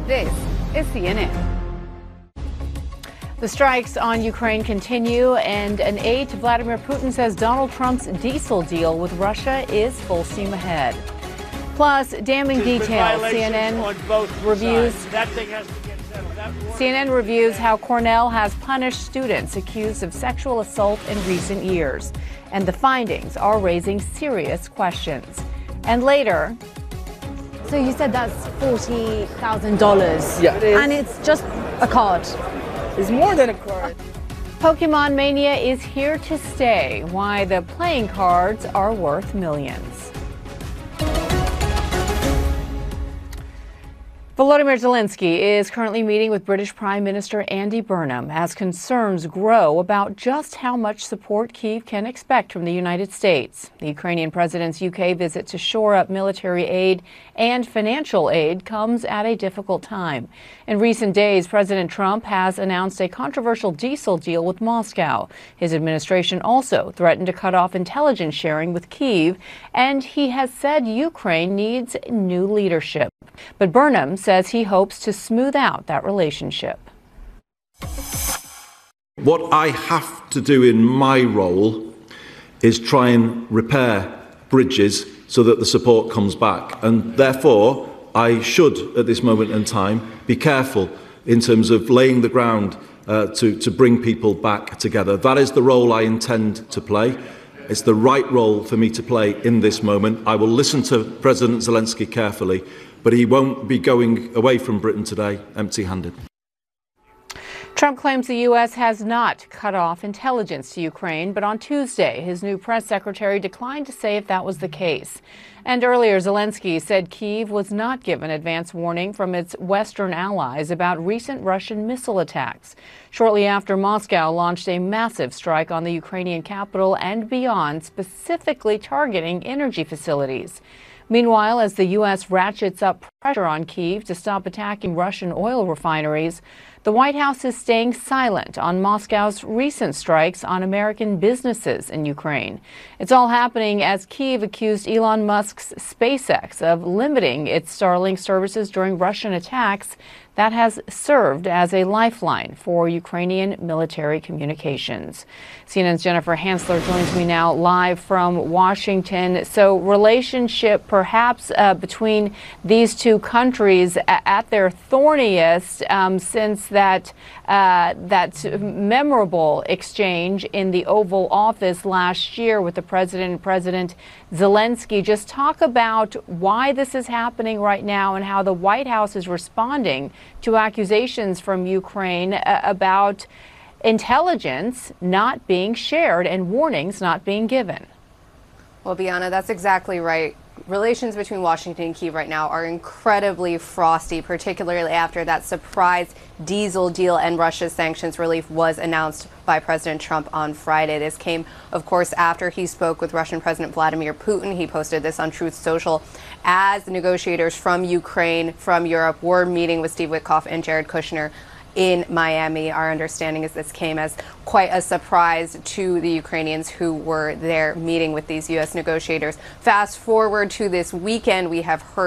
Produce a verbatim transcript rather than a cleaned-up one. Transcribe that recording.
This is C N N. The strikes on Ukraine continue, and an aide to Vladimir Putin says Donald Trump's diesel deal with Russia is full steam ahead. Plus, damning details. C N N reviews. That thing has to get settled. C N N reviews how Cornell has punished students accused of sexual assault in recent years, and the findings are raising serious questions. And later. So you said that's forty thousand dollars. Yeah, it is. And it's just a card. It's more than a card. Pokemon mania is here to stay. Why the playing cards are worth millions. Volodymyr Zelensky is currently meeting with British Prime Minister Andy Burnham as concerns grow about just how much support Kyiv can expect from the United States. The Ukrainian president's U K visit to shore up military aid and financial aid comes at a difficult time. In recent days, President Trump has announced a controversial diesel deal with Moscow. His administration also threatened to cut off intelligence sharing with Kyiv, and he has said Ukraine needs new leadership. But Burnham says he hopes to smooth out that relationship. What I have to do in my role is try and repair bridges so that the support comes back. And therefore, I should, at this moment in time, be careful in terms of laying the ground uh, to, to bring people back together. That is the role I intend to play. It's the right role for me to play in this moment. I will listen to President Zelensky carefully, but he won't be going away from Britain today empty-handed. Trump claims the U S has not cut off intelligence to Ukraine, but on Tuesday, his new press secretary declined to say if that was the case. And earlier, Zelensky said Kyiv was not given advance warning from its Western allies about recent Russian missile attacks. Shortly after, Moscow launched a massive strike on the Ukrainian capital and beyond, specifically targeting energy facilities. Meanwhile, as the U S ratchets up pressure on Kyiv to stop attacking Russian oil refineries, the White House is staying silent on Moscow's recent strikes on American businesses in Ukraine. It's all happening as Kyiv accused Elon Musk's SpaceX of limiting its Starlink services during Russian attacks that has served as a lifeline for Ukrainian military communications. C N N's Jennifer Hansler joins me now live from Washington. So relationship perhaps uh, between these two countries at their thorniest um, since that, uh, that memorable exchange in the Oval Office last year with the president and President Zelensky. Just talk about why this is happening right now and how the White House is responding to accusations from Ukraine uh, about intelligence not being shared and warnings not being given. Well, Bianna, that's exactly right. Relations between Washington and Kyiv right now are incredibly frosty, particularly after that surprise diesel deal and Russia's sanctions relief was announced by President Trump on Friday. This came, of course, after he spoke with Russian President Vladimir Putin. He posted this on Truth Social as negotiators from Ukraine, from Europe, were meeting with Steve Witkoff and Jared Kushner in Miami. Our understanding is this came as quite a surprise to the Ukrainians who were there meeting with these U S negotiators. Fast forward to this weekend, we have heard